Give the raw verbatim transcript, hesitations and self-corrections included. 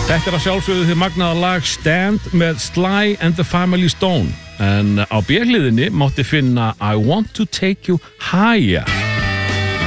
Þetta er að sjálfsögðu þið magnaða lag Stand með Sly and the Family Stone en á B-hliðinni mátti finna I Want to Take You Higher.